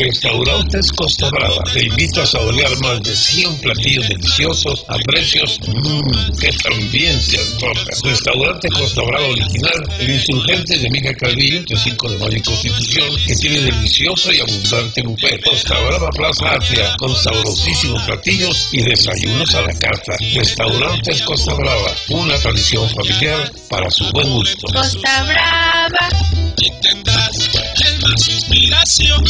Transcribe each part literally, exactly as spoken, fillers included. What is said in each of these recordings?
Restaurantes Costa Brava te invita a saborear más de cien platillos deliciosos a precios mmm, que también se antojan. Restaurante Costa Brava original, el Insurgente de Mica Calvillo, entre cinco de mayo y Constitución, que tiene delicioso y abundante buffet. Costa Brava Plaza Atria, con sabrosísimos platillos y desayunos a la carta. Restaurantes Costa Brava, una tradición familiar para su buen gusto. Costa Brava. Y tendrás más inspiración.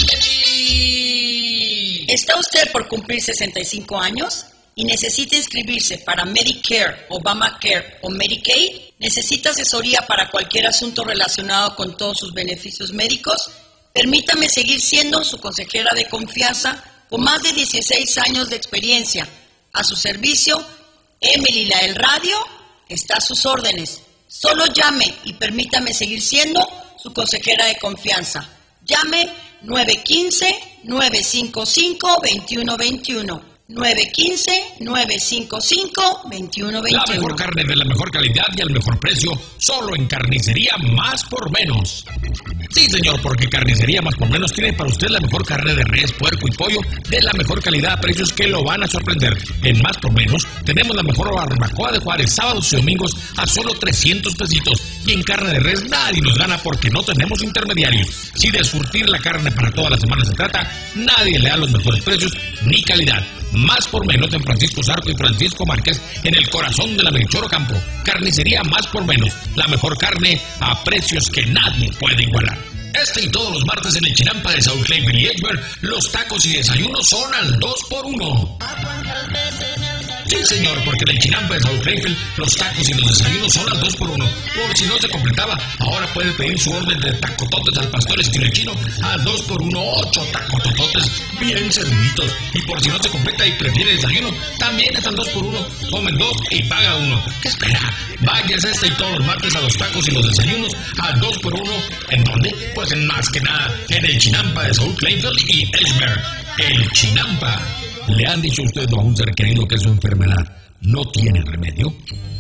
¿Está usted por cumplir sesenta y cinco años y necesita inscribirse para Medicare, Obamacare o Medicaid? ¿Necesita asesoría para cualquier asunto relacionado con todos sus beneficios médicos? Permítame seguir siendo su consejera de confianza con más de dieciséis años de experiencia. A su servicio, Emily la del Radio está a sus órdenes. Solo llame y permítame seguir siendo su consejera de confianza. Llame nueve uno cinco, nueve cinco cinco, dos uno dos uno. nueve uno cinco, nueve cinco cinco, dos uno dos uno. La mejor carne de la mejor calidad y al mejor precio, solo en Carnicería Más por Menos. Sí, señor, porque Carnicería Más por Menos tiene para usted la mejor carne de res, puerco y pollo de la mejor calidad a precios que lo van a sorprender. En Más por Menos tenemos la mejor barbacoa de Juárez, sábados y domingos a solo trescientos pesitos. Y en carne de res nadie nos gana porque no tenemos intermediarios. Si de surtir la carne para toda la semana se trata, nadie le da los mejores precios ni calidad. Más por Menos en Francisco Zarco y Francisco Márquez, en el corazón de la Melchor Ocampo. Carnicería Más por Menos, la mejor carne a precios que nadie puede igualar. Este y todos los martes en el Chinampa de South Clayville y Edgeburg, los tacos y desayunos son al dos por uno. Sí, señor, porque en el Chinampa de South Clayville, los tacos y los desayunos son al dos por uno. Por si no se completaba, ahora puede pedir su orden de tacototes al pastor estilo chino al dos por uno, ocho tacotototes bien serviditos. Y por si no se completa y prefiere desayuno, también es al dos por uno. Tomen dos y paga uno. ¿Qué espera? Váyase este y todos los martes a los tacos y los desayunos al dos por uno. ¿En dónde? Pues en más que nada, en el Chinampa de South Clayville y Edgeburg. El Chinampa. ¿Le han dicho a usted o a un ser querido que su enfermedad no tiene remedio?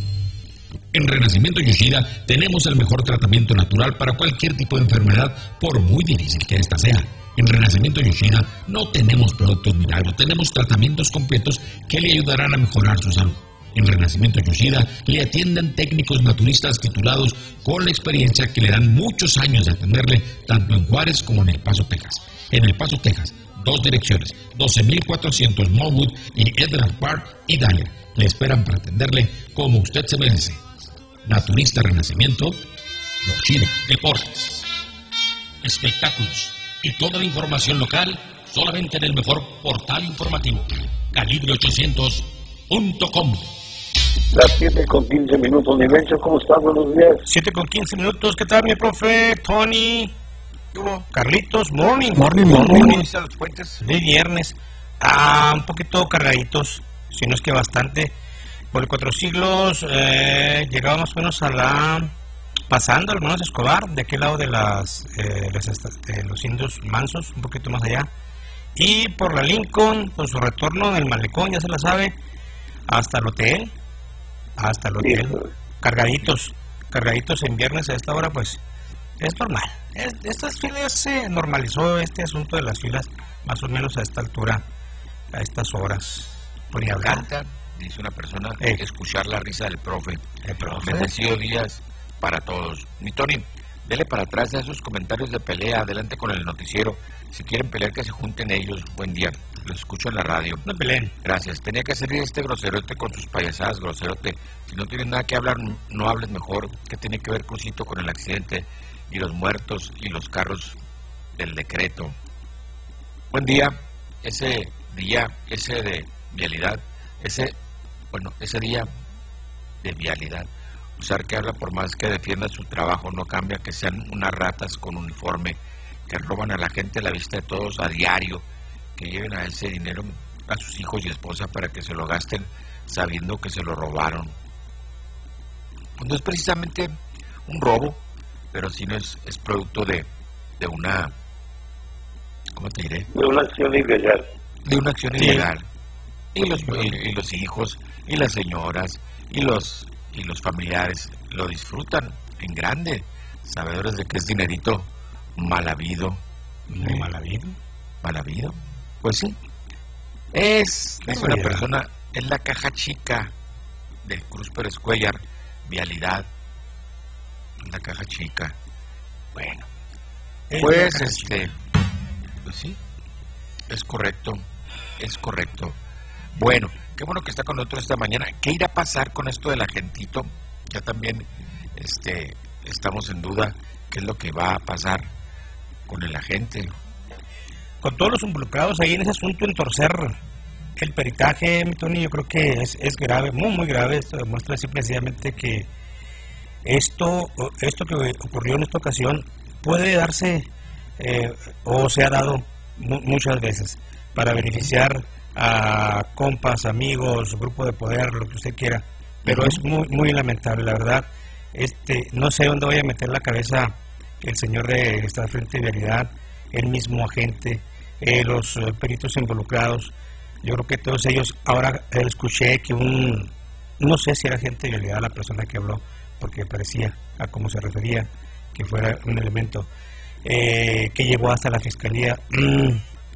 En Renacimiento Yoshida tenemos el mejor tratamiento natural para cualquier tipo de enfermedad, por muy difícil que ésta sea. En Renacimiento Yoshida no tenemos productos milagros, tenemos tratamientos completos que le ayudarán a mejorar su salud. En Renacimiento Yoshida le atienden técnicos naturistas titulados con la experiencia que le dan muchos años de atenderle tanto en Juárez como en El Paso, Texas. En El Paso, Texas, dos direcciones, doce mil cuatrocientos Morwood y Edward Park y Dahlia. Le esperan para atenderle como usted se merece. Naturista Renacimiento, Yoshida. Deportes, espectáculos y toda la información local solamente en el mejor portal informativo, calibre ochocientos punto com. Las siete con quince minutos, mi Mencho, ¿cómo estás? Buenos días. siete con quince minutos, ¿qué tal, mi profe? Tony, Carlitos, morning. Morning, morning. morning. De viernes, ah, un poquito cargaditos, si no es que bastante. Por cuatro siglos, eh, llegaba más o menos a la... pasando, hermanos Escobar, de aquel lado de, las, eh, las, de los indios mansos, un poquito más allá. Y por la Lincoln, con su retorno del malecón, ya se la sabe, hasta el hotel, hasta el hotel, sí. cargaditos, cargaditos en viernes a esta hora, pues es normal. Es, estas filas se normalizó este asunto de las filas, más o menos a esta altura, a estas horas. Por ni hablar. Dice una persona, eh. hay que escuchar la risa del profe. El profe. Bendecidos días para todos. Mi Tony, dele para atrás a esos comentarios de pelea, adelante con el noticiero. Si quieren pelear, que se junten ellos. Buen día. Los escucho en la radio. No peleen. Gracias. Tenía que salir este groserote con sus payasadas, groserote. Si no tienes nada que hablar, no hables mejor. ¿Qué tiene que ver, Crucito, con el accidente y los muertos y los carros del decreto? Buen día. Ese día, ese de vialidad, ese, bueno, ese día de vialidad. Usar que habla, por más que defienda su trabajo, no cambia que sean unas ratas con uniforme que roban a la gente a la vista de todos a diario, que lleven a ese dinero a sus hijos y esposa para que se lo gasten sabiendo que se lo robaron. Pues no es precisamente un robo, pero sí no es, es producto de, de una, ¿cómo te diré? De una acción ilegal. De una acción sí. ilegal. Y los, y, y los hijos, y las señoras, y los, y los familiares lo disfrutan en grande, sabedores de que es dinerito mal habido. Muy mal habido. mal habido. Pues sí, es, es una realidad. persona, es la caja chica del Cruz Pérez Cuellar, vialidad, la caja chica. Bueno, Es pues la caja este, pues sí, es correcto, es correcto. Bueno, qué bueno que está con nosotros esta mañana. ¿Qué irá a pasar con esto del agentito? Ya también este, estamos en duda qué es lo que va a pasar con el agente. Con todos los involucrados ahí en ese asunto, en torcer el peritaje, mi Tony, yo creo que es, es grave, muy, muy grave. Esto demuestra simplemente que esto, esto que ocurrió en esta ocasión puede darse eh, o se ha dado mu muchas veces para beneficiar a compas, amigos, grupo de poder, lo que usted quiera, pero es muy, muy lamentable, la verdad. Este, no sé dónde vaya a meter la cabeza el señor de esta frente de vialidad, el mismo agente, eh, los eh, peritos involucrados. Yo creo que todos ellos, ahora eh, escuché que un, no sé si era agente de vialidad la persona que habló, porque parecía a cómo se refería, que fuera un elemento eh, que llegó hasta la fiscalía. Mm,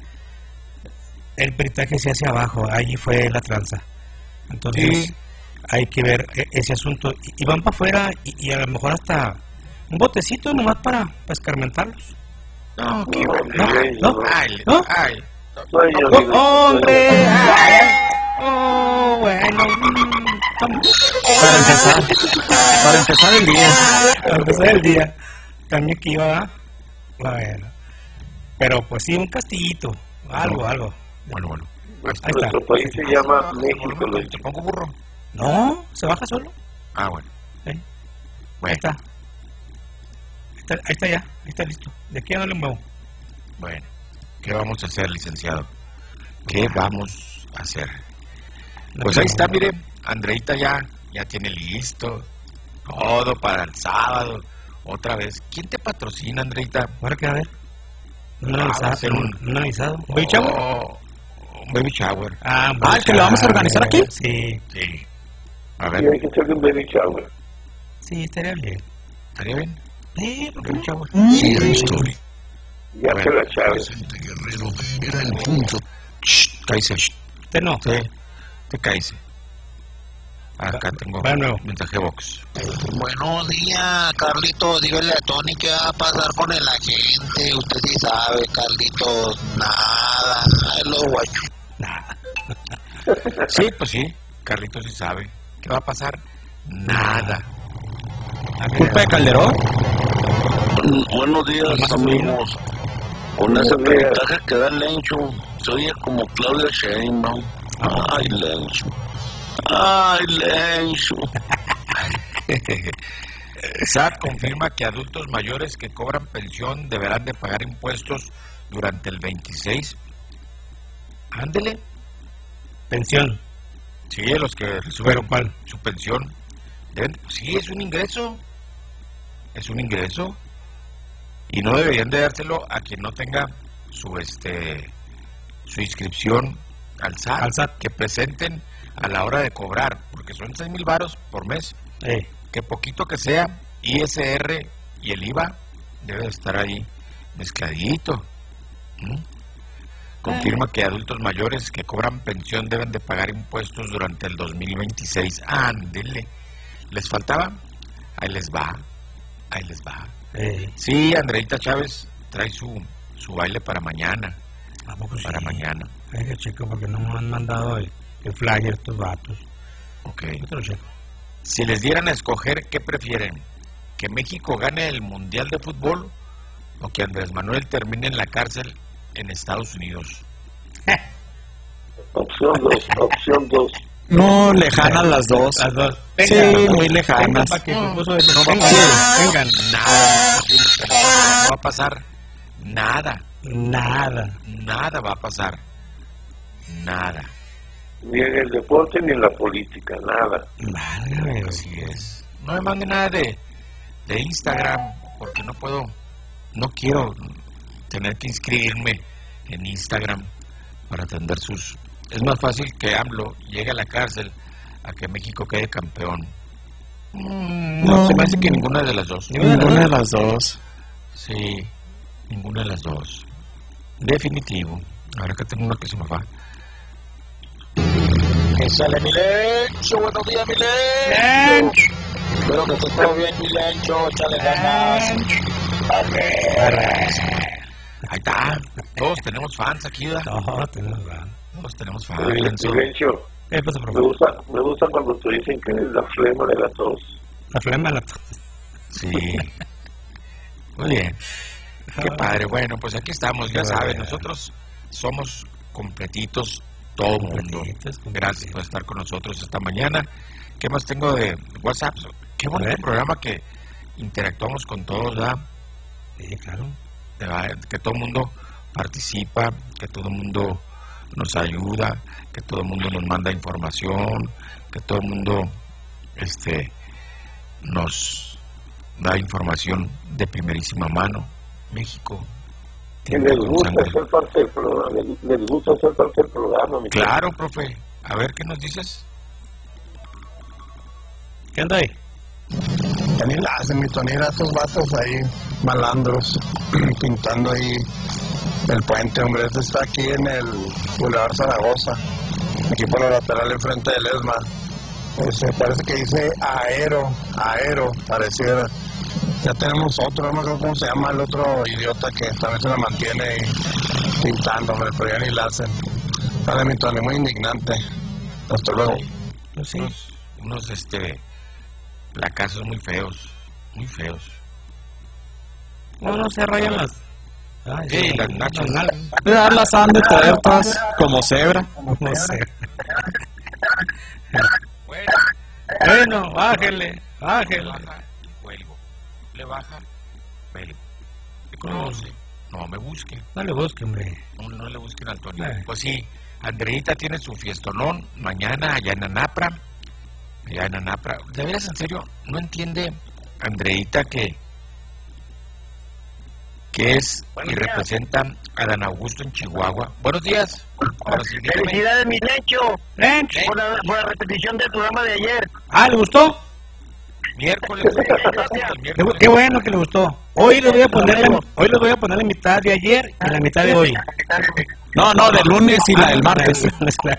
el peritaje se hace abajo, allí fue la tranza. Entonces, sí, hay que ver eh, ese asunto. Y, y van para afuera y, y a lo mejor hasta un botecito nomás para, para escarmentarlos. No, qué No, bueno. no, No, ay, ¿no? ay. Soy yo, ¡Oh, digo, hombre! Ay, ¡oh, bueno! mm, Para empezar, para empezar el día. Para empezar el día. También que iba a... Bueno. Pero pues sí, un castillito. Algo, No. algo. Bueno, bueno. Ahí está. Nuestro país se llama México. México, Luis. ¿te pongo burro? No, se baja solo. Ah, bueno. Sí. Ahí Bueno, está. Ahí está, ahí está ya. Ahí está listo. De aquí a no le muevo. bueno. ¿Qué vamos a hacer, licenciado? ¿Qué vamos a hacer? No Pues le ahí está, muevo. mire, Andreita ya, ya tiene listo todo para el sábado, otra vez. ¿Quién te patrocina, Andreita? Ahora que a ver. No Ah, va a avisado. ser No, un- no avisado. ¿Baby shower? Oh, un baby shower, Ah, un Ah, baby ¿es que lo vamos a shower. organizar aquí? Sí, sí. A Y ver, hay que hacerle un baby shower. sí, estaría bien. ¿estaría bien? Sí, ¿por qué Baby no? shower. Sí, era historia. Ya Bueno, que la Chávez. Vicente Guerrero era el punto. Shh, cállese. Usted no. Sí, te cállese. Acá tengo Va de nuevo. mensaje box. Buenos días, Carlitos. Dígale a Tony qué va a pasar con el agente. Usted sí sabe, Carlitos. Nada, nada de los guachos. Nada. Sí, pues sí, Carlitos sí sabe. ¿Qué va a pasar? Nada. A ver, ¿Culpa de Calderón? Buenos días, amigos. Con ese Buenos días. peritaje que da Lencho, se oye como Claudia Sheinbaum. Ay, Lencho. Ay, Lencho. S A T confirma que adultos mayores que cobran pensión deberán de pagar impuestos durante el veintiséis. Ándele. pensión. Sí, los que ¿Pero reciben cuál? su pensión. Deben, sí, es un ingreso. Es un ingreso. Y no deberían de dárselo a quien no tenga su este su inscripción al S A T, Al S A T. que presenten a la hora de cobrar, porque son seis mil varos por mes. Eh, Que poquito que sea, I S R y el I V A debe de estar ahí mezcladito. ¿Mm? Confirma que adultos mayores que cobran pensión deben de pagar impuestos durante el dos mil veintiséis. Ándele. ¿Les faltaba? Ahí les va. Ahí les va. eh, Sí, Andreita Chávez trae su, su baile para mañana. ¿a poco sí? Para mañana. Hay que checo porque no me han mandado el, el flyer estos vatos. Ok. Yo te lo checo. Si les dieran a escoger, ¿qué prefieren? ¿Que México gane el Mundial de Fútbol o que Andrés Manuel termine en la cárcel en Estados Unidos? Opción dos, opción dos. No, lejanas las dos. Las dos. Sí, muy lejanas. Vengan para que No. concurso de- No va a vengan, pasar. vengan. Nada. No va a pasar nada. Nada. Nada va a pasar. Nada. Ni en el deporte ni en la política, nada. Válgame. Así es. No me mande nada de, de Instagram porque no puedo, no quiero tener que inscribirme en Instagram para atender sus... Es más fácil que AMLO llegue a la cárcel a que México quede campeón. Mm, no, No. se me hace que ninguna de las dos. Ninguna de las dos. Sí, ninguna de las dos. Definitivo. Ahora que tengo uno que se me va. Que sale mi Lencho, buenos días mi Lencho. Espero que esté todo bien mi Lencho, échale ganas. Ahí está. Todos tenemos fans aquí, ¿verdad? Todos tenemos fans. Todos tenemos fans. Oye, Lencho, ¿Qué pasa, profe? me gusta, me gusta cuando te dicen que es la flema de la tos. La flema de la tos. Sí. Muy bien. Qué padre. Bueno, pues aquí estamos. Ya saben, nosotros somos completitos, todo el mundo. Gracias por estar con nosotros esta mañana. ¿Qué más tengo de WhatsApp? Qué bonito programa que interactuamos con todos, ¿verdad? Sí, claro. Que todo el mundo participa, que todo el mundo nos ayuda, que todo el mundo nos manda información, que todo el mundo este, nos da información de primerísima mano. México. Que les gusta ser parte del programa, les, les gusta ser parte del programa. Mi claro, tío. Profe. A ver, ¿qué nos dices? ¿Qué anda ahí? Ya ni la hacen, mi tonera, estos vatos ahí, malandros, pintando ahí el puente, hombre. Este está aquí en el Boulevard Zaragoza, aquí por la lateral enfrente del ESMA. Este, parece que dice aero, aero, pareciera. Ya tenemos otro, no me acuerdo cómo se llama el otro idiota que también se la mantiene ahí pintando, hombre, pero ya ni la hacen. Vale, mi Tony, muy indignante. Hasta luego. Pues sí. Unos, unos este, placazos muy feos, muy feos. No, no se rayan las... Ay, sí, las nachas. Ya las han de traer todas como cebra. No sé. Bueno, bueno, bájele, bájele. Cuelgo. Le baja, cuelgo. ¿Me conoce? No. no me busque. No le busque, hombre. No, no le busquen al Tony. Eh. Pues sí, Andreita tiene su fiestonón mañana allá en Anapra. Allá en Anapra. De veras, en serio, no entiende Andreita que que es y representa a Dan Augusto en Chihuahua. Buenos días. Ahora sí, felicidades, mi Lencho. Lencho. Por la, por la repetición del programa de ayer. Ah, ¿le gustó? Miércoles. miércoles. Qué bueno que le gustó. Hoy les voy a poner la, hoy les voy a poner la mitad de ayer y la mitad de hoy. No, no, del lunes y la del martes.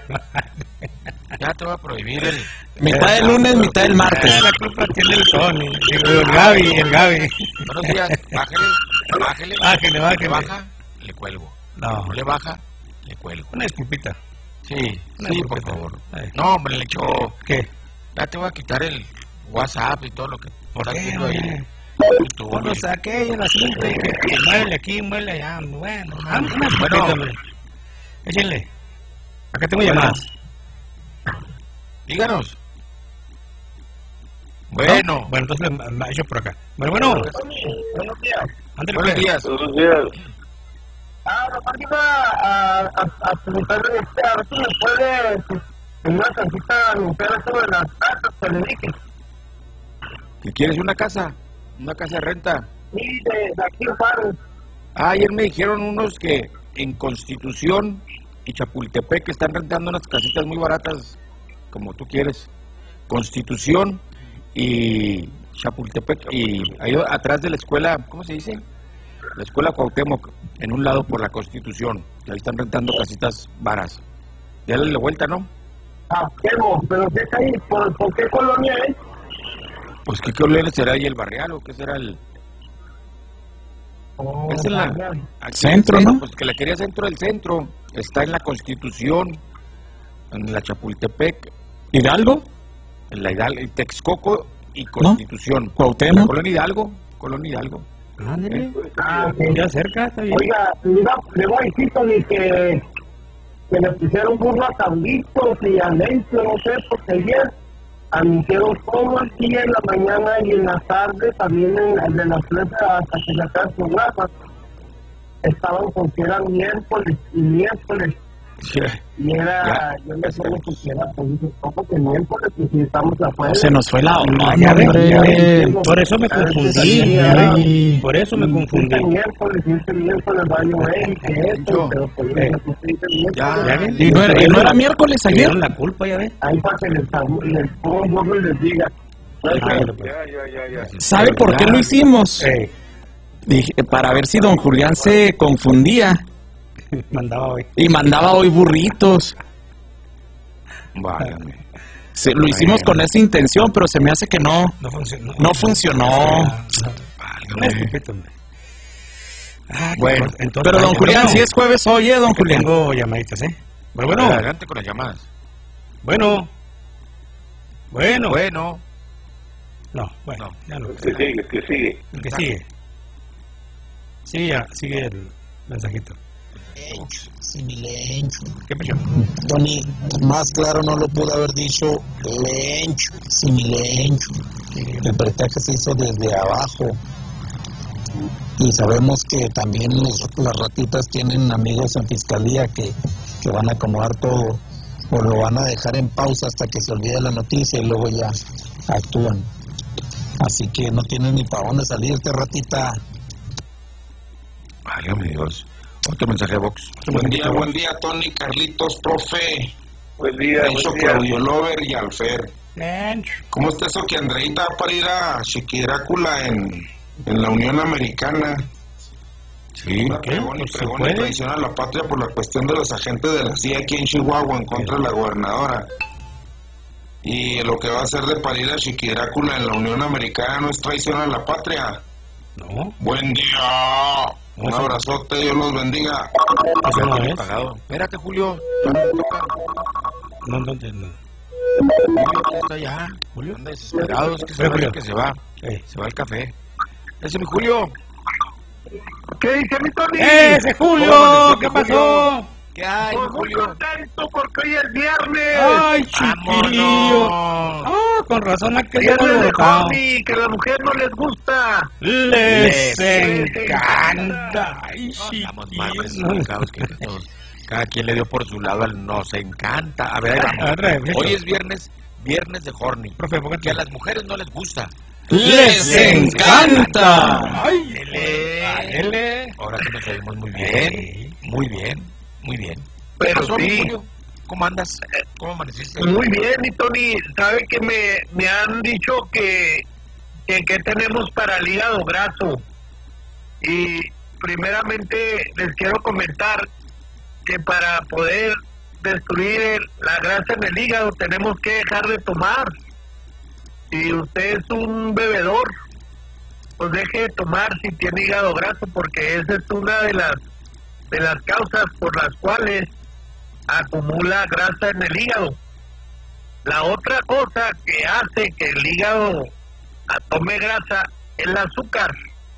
Ya te voy a prohibir el... Mitad del lunes, mitad del martes. La culpa tiene el Tony, el Gaby, el Gaby. Buenos días, bájele, bájele. Bájele, bájele. Le baja, le cuelgo. No. No le baja, le cuelgo. Una disculpita. Sí, Una sí, disculpita. por favor. Ay. No, hombre, le echo... ¿Qué? Ya te voy a quitar el WhatsApp y todo lo que... ¿Por qué, ahí. hombre? Tú, Cuando saqué el asunto y que, que muele aquí, muele allá. Bueno, una disculpita, bueno. hombre. Échenle. Acá tengo llamadas. Díganos. Bueno. ¿No? Bueno, entonces me ha hecho por acá. Bueno, bueno. Buenos días. Ándale, Buenos pues. días. Buenos días. Ah, nomás iba a, a, a preguntarle a ver si me puede, en una casita, anunciar esto de las casas que le dije. ¿Qué quieres? ¿Una casa? ¿Una casa de renta? Sí, de, de aquí en Faro. Ah, ayer me dijeron unos que en Constitución y Chapultepec están rentando unas casitas muy baratas, como tú quieres. Constitución y Chapultepec, y ahí atrás de la escuela, ¿cómo se dice? La escuela Cuauhtémoc, en un lado por la Constitución, que ahí están rentando casitas varas. Ya dale la vuelta, ¿no? Ah, Quemo, pero ¿qué es ahí? ¿Por, ¿Por qué colonia es? Pues ¿qué colonia será ahí, el barrial o qué será el...? Oh, es en la... Aquí centro, ¿no? Pues que la quería centro del centro, está en la Constitución, en la Chapultepec. ¿Hidalgo? En la Hidalgo, Texcoco y Constitución. ¿No? ¿Cuauhtémoc? Colonia Hidalgo, Colonia Hidalgo. Ándale. Ah, sí. Ya cerca, está bien. Oiga, le iba- le voy a decir Tony, que, que le pusieron burro a Carlitos y a Lencho, no sé, porque ayer anunciaron todo el día en la mañana y en la tarde, también en el de las tres hasta que sacaron su raza. Estaban con que era miércoles y miércoles. Sí. Y era, Ya. yo me acuerdo que era, pues dije, ¿cómo que miércoles? Pues si estamos afuera. Se nos fue la onda, ya ves, ya hombre. ves. Por eso me confundí. Ay. Por eso me confundí. Este miércoles, y este miércoles va a llover y que esto, pero pues Eh. yo puse este miércoles. Ya. ¿Ya ven? ¿Y no era, y no era miércoles Me ayer? dieron la culpa, ya ves. Ahí para que les, les ponga un burro y les diga. Ándale, pues. Ya, ya, ya, ya. ¿Sabe por qué lo hicimos? Eh, Dije, para ver si don Julián se confundía mandaba hoy. Y mandaba hoy burritos. Válgame. Se, lo hicimos con esa intención, pero se me hace que no. No funcionó. No funcionó. Válgame. Ah, bueno, entonces, pero don Julián, bueno, si es jueves, oye, don Julián. Tengo llamaditas, ¿eh? Bueno, bueno. Adelante con las llamadas. Bueno. Bueno. Bueno. No, bueno, no. Ya no. Que sigue, que sigue. El que sigue. Sigue ya, sigue el mensajito. Lencho, sí, mi Lencho. ¿Qué pasó? Tony, más claro no lo pude haber dicho. Lencho, sí, mi Lencho. El peritaje se hizo desde abajo. Y sabemos que también los, las ratitas tienen amigos en fiscalía que, que van a acomodar todo. O lo van a dejar en pausa hasta que se olvide la noticia y luego ya actúan. Así que no tienen ni para dónde salirte, ratita. Válgame Dios. Otro mensaje, Vox. Buen día, buen día, Tony, Carlitos, profe. Buen día, Eso, buen día. Claudio Lover y Alfer. ¿Cómo está eso que Andreita va para ir a Chiquirácula en, en la Unión Americana? Sí. Una pregón y pregón y traición a la patria por la cuestión de los agentes de la C I A aquí en Chihuahua en contra de la gobernadora. Y lo que va a hacer de para ir a Chiquirácula en la Unión Americana no es traición a la patria. No. Buen día. Un abrazote, Dios los bendiga. Eso no es. Pagado. Espérate, Julio. No, no, no. Julio está allá. Julio anda desesperado. Es que se va, que se va. Hey. Se va al café. Ese es mi Julio. ¿Qué dice mi Tony? ¡Ese Julio! ¿Qué pasó? ¿Qué hay, Pues muy Julio? contento porque hoy es viernes. ¡Ay, chiquillo! ¡Ah, con razón aquel día Viernes de alborotado! hobby, que a la mujer no les gusta. ¡Les encanta! ¡Ay, Estamos más desubicados que todos. Cada quien le dio por su lado al nos encanta. A ver, ahí vamos. Hoy es viernes, viernes de horny. Profe, ¿por qué? Que a las mujeres no les gusta. ¡Les encanta! ¡Ay, L. L! Ahora que nos oímos muy bien. Muy bien, muy bien. Pero ¿Qué pasó, sí. Julio? ¿Cómo andas? ¿Cómo amaneciste? Muy bien, mi Tony. ¿Sabe que me, me han dicho que, que, que tenemos para el hígado graso? Y primeramente les quiero comentar que para poder destruir el, la grasa en el hígado tenemos que dejar de tomar. Si usted es un bebedor, pues deje de tomar si tiene hígado graso, porque esa es una de las de las causas por las cuales acumula grasa en el hígado. La otra cosa que hace que el hígado tome grasa es el azúcar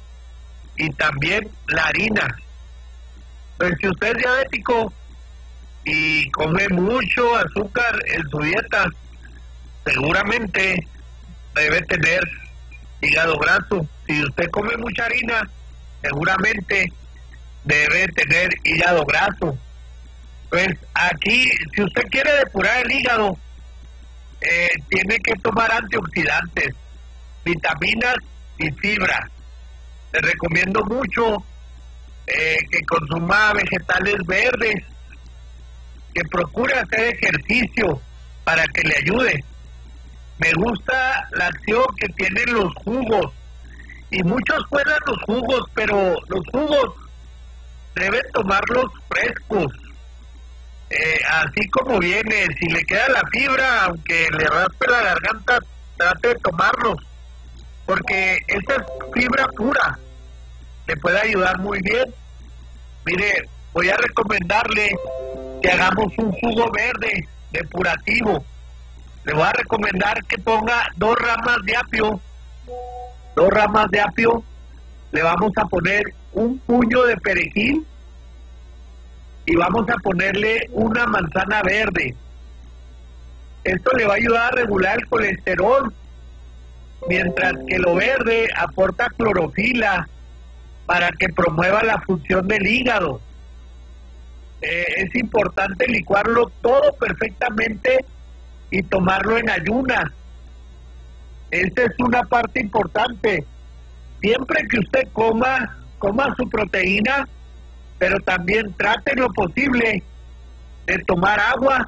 y también la harina. Pues si usted es diabético y come mucho azúcar en su dieta, seguramente debe tener hígado graso. Si usted come mucha harina, seguramente debe tener hígado graso. Pues aquí, si usted quiere depurar el hígado, eh, tiene que tomar antioxidantes, vitaminas y fibra. Le recomiendo mucho eh, que consuma vegetales verdes, que procure hacer ejercicio para que le ayude. Me gusta la acción que tienen los jugos, y muchos cuelan los jugos, pero los jugos deben tomarlos frescos, eh, así como viene. Si le queda la fibra, aunque le raspe la garganta, trate de tomarlos, porque esa es fibra pura, le puede ayudar muy bien. Mire, voy a recomendarle que hagamos un jugo verde depurativo. Le voy a recomendar que ponga dos ramas de apio, dos ramas de apio, le vamos a poner un puño de perejil y vamos a ponerle una manzana verde. Esto le va a ayudar a regular el colesterol, mientras que lo verde aporta clorofila para que promueva la función del hígado. Eh, es importante licuarlo todo perfectamente y tomarlo en ayunas. Esa es una parte importante. Siempre que usted coma, coma su proteína, pero también trate lo posible de tomar agua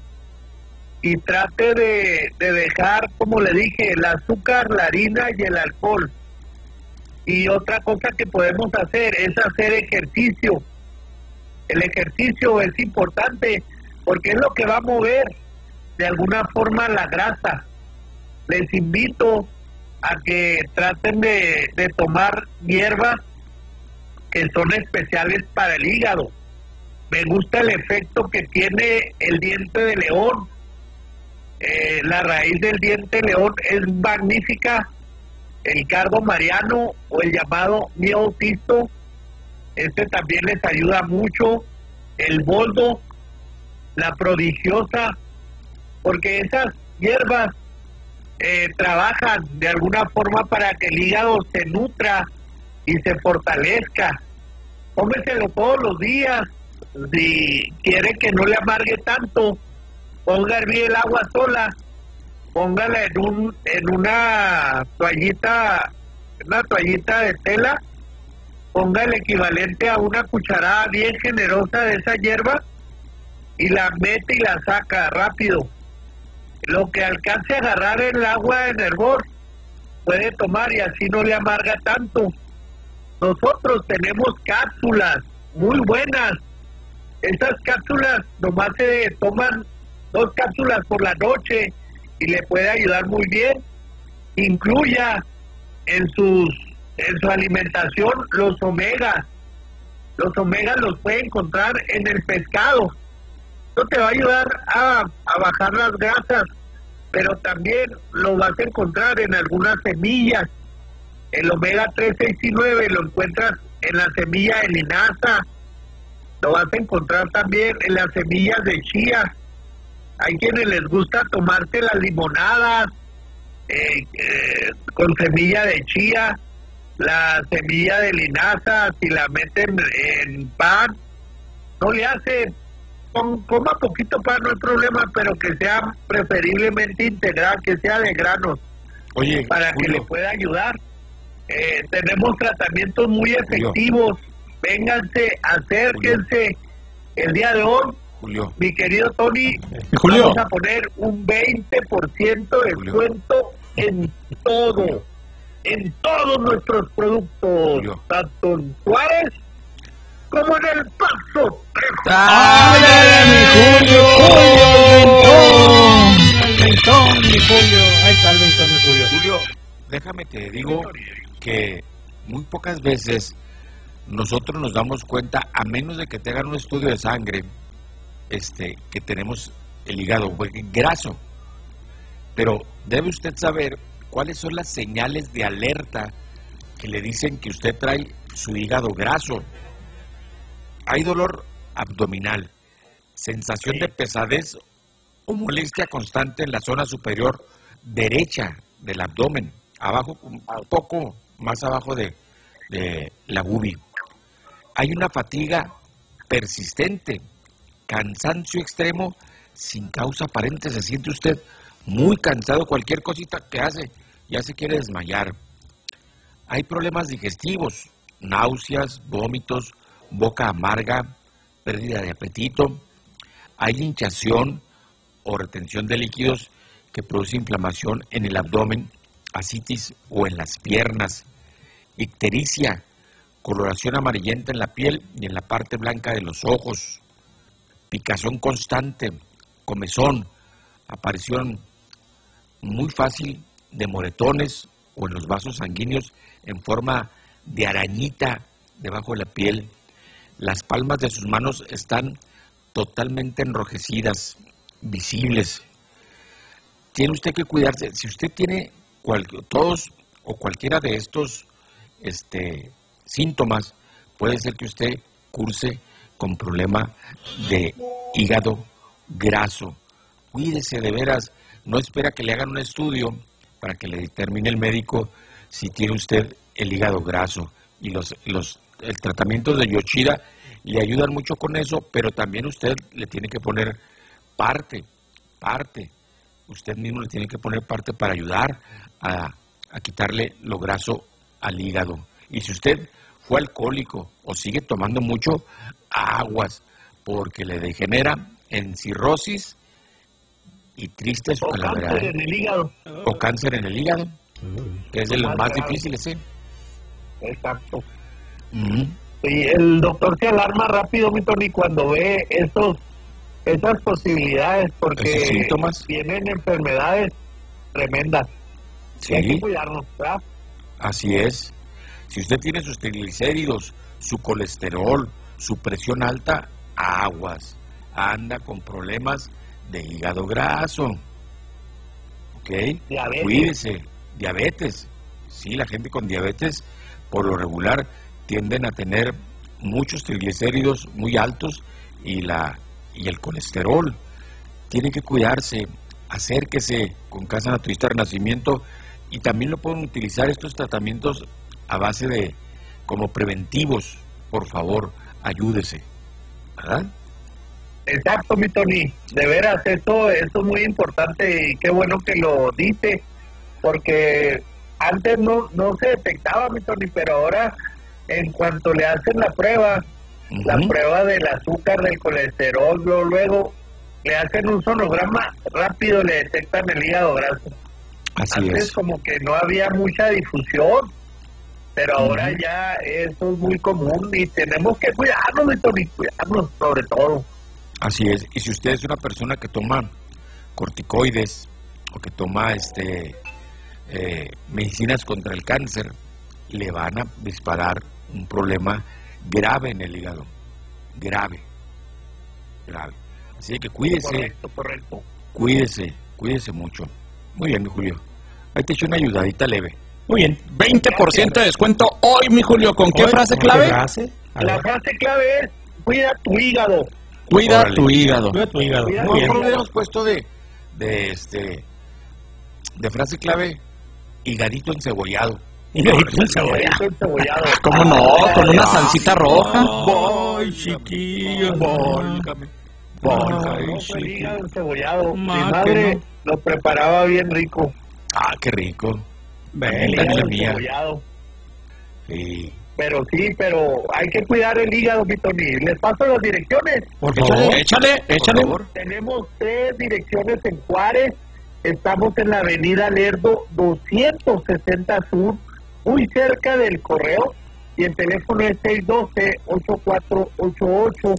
y trate de, de dejar, como le dije, el azúcar, la harina y el alcohol. Y otra cosa que podemos hacer es hacer ejercicio. el ejercicio es importante porque es lo que va a mover de alguna forma la grasa. Les invito a que traten de, de tomar hierbas que son especiales para el hígado. Me gusta el efecto que tiene el diente de león. Eh, la raíz del diente de león es magnífica. El cardo mariano o el llamado miotisto, este también les ayuda mucho. El boldo, la prodigiosa, porque esas hierbas eh, trabajan de alguna forma para que el hígado se nutra y se fortalezca. Tómeselo todos los días. Si quiere que no le amargue tanto, ponga a hervir el agua sola, póngala en un en una toallita, una toallita de tela, ponga el equivalente a una cucharada bien generosa de esa hierba y la mete y la saca rápido. Lo que alcance a agarrar el agua en hervor puede tomar y así no le amarga tanto. Nosotros tenemos cápsulas muy buenas. Esas cápsulas nomás se toman dos cápsulas por la noche y le puede ayudar muy bien. Incluya en sus en su alimentación los omegas. Los omegas los puede encontrar en el pescado. Esto te va a ayudar a, a bajar las grasas, pero también lo vas a encontrar en algunas semillas. El omega tres, seis y nueve lo encuentras en la semilla de linaza. Lo vas a encontrar también en las semillas de chía. Hay quienes les gusta tomarse las limonadas eh, eh, con semilla de chía, la semilla de linaza, si la meten en pan, no le hace, com, coma poquito pan, no hay problema, pero que sea preferiblemente integral, que sea de granos. Oye, para Julio, que le pueda ayudar. Eh, tenemos tratamientos muy efectivos. Julio. Vénganse, acérquense. Julio. El día de hoy, Julio, mi querido Tony, Julio, vamos a poner un veinte por ciento de descuento en todo, en todos nuestros productos, Julio, tanto en Juárez como en El Paso. ¡Ándale, mi Julio! ¡Julio! mi Julio! Ahí está el ventón, mi Julio. Julio, déjame te digo que muy pocas veces nosotros nos damos cuenta, a menos de que te hagan un estudio de sangre, este, que tenemos el hígado graso. Pero debe usted saber cuáles son las señales de alerta que le dicen que usted trae su hígado graso. Hay dolor abdominal, sensación de pesadez o molestia constante en la zona superior derecha del abdomen, abajo, un poco más abajo de, de la bubi. Hay una fatiga persistente, cansancio extremo sin causa aparente. Se siente usted muy cansado, cualquier cosita que hace ya se quiere desmayar. Hay problemas digestivos, náuseas, vómitos, boca amarga, pérdida de apetito. Hay hinchación o retención de líquidos que produce inflamación en el abdomen, ascitis o en las piernas, ictericia, coloración amarillenta en la piel y en la parte blanca de los ojos, picazón constante, comezón, aparición muy fácil de moretones o en los vasos sanguíneos en forma de arañita debajo de la piel. Las palmas de sus manos están totalmente enrojecidas, visibles. Tiene usted que cuidarse. Si usted tiene cual, todos o cualquiera de estos este, síntomas, puede ser que usted curse con problema de hígado graso. Cuídese de veras, no espera que le hagan un estudio para que le determine el médico si tiene usted el hígado graso. Y los, los el tratamiento de Yoshida le ayudan mucho con eso, pero también usted le tiene que poner parte, parte. Usted mismo le tiene que poner parte para ayudar a, a quitarle lo graso al hígado. Y si usted fue alcohólico o sigue tomando mucho, aguas, porque le degenera en cirrosis y triste su calavera. O cáncer en el hígado. O cáncer en el hígado, que es de los más difíciles, ¿sí? Exacto. Mm-hmm. Y el doctor se alarma rápido, mi Tony, cuando ve esos, esas posibilidades, porque síntomas. Tienen enfermedades tremendas. Sí. Hay que cuidarnos, ¿verdad? Así es. Si usted tiene sus triglicéridos, su colesterol, su presión alta, aguas. Anda con problemas de hígado graso. ¿Ok? Diabetes. Cuídese. Diabetes. Sí, la gente con diabetes, por lo regular, tienden a tener muchos triglicéridos muy altos y, la, y el colesterol. Tiene que cuidarse. Acérquese con Casa Naturista Renacimiento y también lo pueden utilizar estos tratamientos a base de, como preventivos. Por favor, ayúdese. ¿Verdad? Exacto, mi Tony. De veras, eso, eso es muy importante y qué bueno que lo dice, porque antes no, no se detectaba, mi Tony, pero ahora en cuanto le hacen la prueba, uh-huh. la prueba del azúcar, del colesterol, luego, luego le hacen un sonograma, rápido le detectan el hígado graso. Así Antes es. como que no había mucha difusión, pero uh-huh. ahora ya eso es muy común y tenemos que cuidarnos, mi Tony, cuidarnos sobre todo. Así es. Y si usted es una persona que toma corticoides o que toma este eh, medicinas contra el cáncer, le van a disparar un problema grave en el hígado. Grave. Grave. Así que cuídese. Correcto, correcto. Cuídese, cuídese mucho. Muy bien, mi Julio. Ahí te echo una ayudadita leve. Muy bien. veinte por ciento de descuento hoy, mi Julio. ¿Con qué Hoy, frase ¿con clave? qué frase? La frase clave es: cuida tu hígado. Cuida Órale. tu hígado. Cuida tu hígado. Cuida No, Muy bien. no lo hubiéramos puesto de, de este, de frase clave, higadito encebollado. Higadito encebollado. encebollado. ¿Cómo no? Con una salsita roja. Ay, chiquillo. Volcame. Volcame. No, fue el hígado encebollado. Mi Ma, madre que lo preparaba bien rico. Ah, qué rico. Ven, El También hígado la mía. encebollado. Sí. Pero sí, pero hay que cuidar el hígado, mi Tony. Les paso las direcciones. por favor. Échale, échale. Por favor. Tenemos tres direcciones en Juárez. Estamos en la avenida Lerdo doscientos sesenta Sur, muy cerca del correo. Y el teléfono es seis uno dos, ocho cuatro ocho ocho.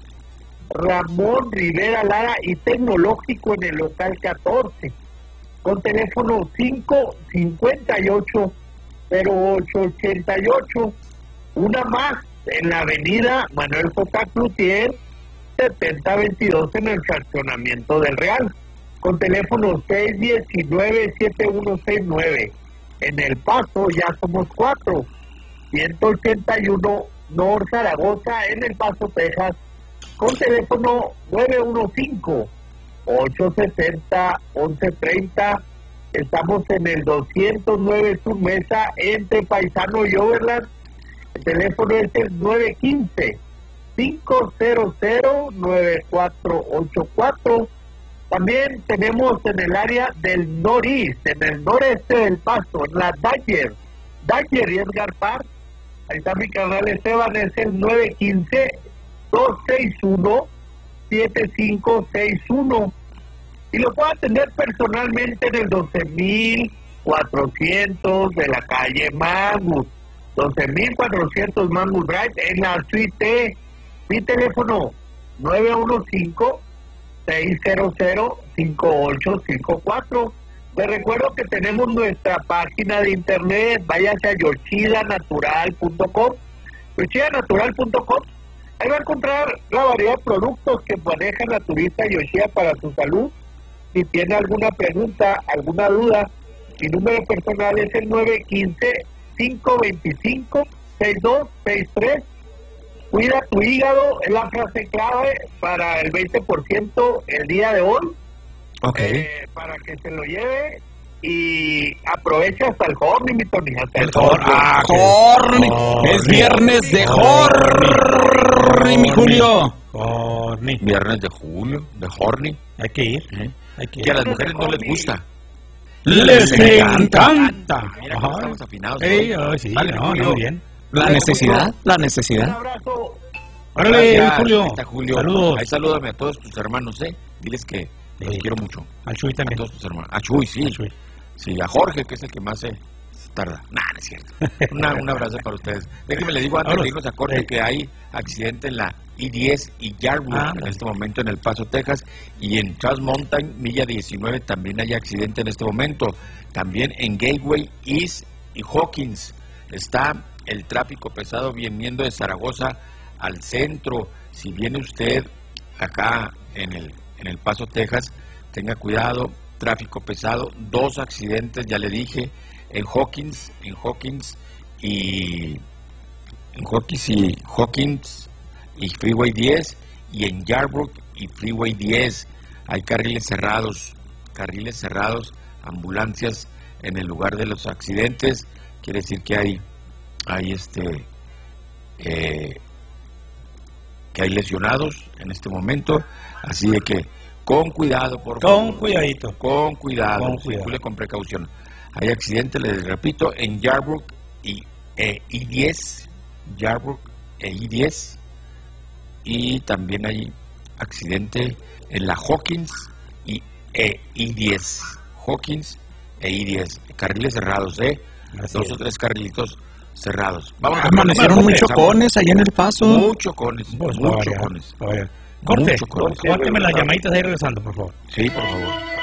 Ramón Rivera Lara y Tecnológico en el local catorce. Con teléfono cinco cinco ocho, cero ocho ocho ocho. Una más en la avenida Manuel J. Cloutier, setenta veintidós en el fraccionamiento del Real, con teléfono seis uno nueve, siete uno seis nueve. En El Paso ya somos cuatro, ciento ochenta y uno North Zaragoza en El Paso, Texas, con teléfono nueve uno cinco, ocho seis cero, once treinta. Estamos en el doscientos nueve Sur Mesa entre Paisano y Overland. El teléfono es el nueve uno cinco, cinco cero cero, nueve cuatro ocho cuatro. También tenemos en el área del noreste, en el noreste del Paso, en la Dagger, Dagger y Edgar Park. Ahí está mi canal Esteban, es el nueve uno cinco, dos seis uno, siete cinco seis uno. Y lo puedo atender personalmente en el doce mil cuatrocientos de la calle Mangus. doce mil cuatrocientos Mangus Drive en la suite. Mi teléfono nueve uno cinco, seis cero cero, cinco ocho cinco cuatro. Les recuerdo que tenemos nuestra página de internet. Váyase a yoshida natural punto com, yoshida natural punto com. Ahí va a encontrar la variedad de productos que maneja Naturista Yoshida para su salud. Si tiene alguna pregunta, alguna duda, mi número personal es el nueve uno cinco, cinco dos cinco, seis dos seis tres. Cuida tu hígado, es la frase clave para el veinte por ciento el día de hoy. Ok. Eh, para que se lo lleve y aproveche hasta el horny, mi Tony. Hasta el, El horny. Ah, Horny. Es viernes de Horny, mi Julio. Horny. Viernes de julio, de horny. Hay que ir. ¿eh? Hay que ir. Que a las mujeres no les gusta. Les encanta. Mira cómo Ajá. estamos afinados. Ey, hoy. ay, sí, Vale, no, Julio. muy bien. La necesidad, la Un necesidad. abrazo. Órale, Gracias. Julio. Ahí está Julio. Saludos. Ahí salúdame a todos tus hermanos, ¿eh? Diles que los Sí. quiero mucho. Al Chuy A también. todos tus hermanos. A Chuy, sí. Al Chuy. Sí, a Jorge, que es el que más se, tarda. Nah, no es cierto. Una, un abrazo para ustedes. Déjenme le digo antes de irnos a corte que hay accidente en la I diez y Yarwood ah, en este momento en El Paso, Texas, y en Trans Mountain, milla diecinueve, también hay accidente en este momento. También en Gateway East y Hawkins está el tráfico pesado viniendo de Zaragoza al centro. Si viene usted acá en el, en El Paso, Texas, tenga cuidado, tráfico pesado, dos accidentes, ya le dije, en Hawkins, en Hawkins y en Hawkins y Hawkins y Freeway diez, y en Yarbrough y Freeway diez hay carriles cerrados, carriles cerrados, ambulancias en el lugar de los accidentes, quiere decir que hay, hay este, eh, que hay lesionados en este momento, así de que con cuidado, por favor. Con cuidadito. Con cuidado, con cuidado. Circule con precaución. Hay accidentes, les repito, en Yarbrough y eh, I diez, Yarbrough e I diez, y también hay accidente en la Hawkins y e I diez, Hawkins e I diez, carriles cerrados, ¿eh? Así Dos es. o tres carrilitos cerrados. Vamos ah, amanecieron muchos chocones allá en El Paso. Muchos chocones, pues muchos chocones. Corte, córteme las llamaditas ahí regresando, por favor. Sí, por favor.